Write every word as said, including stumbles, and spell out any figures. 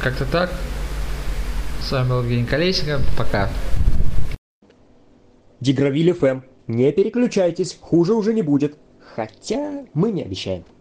как-то так. С вами был Евгений Колесников. Пока. Дигравиль эф эм. Не переключайтесь, хуже уже не будет. Хотя мы не обещаем.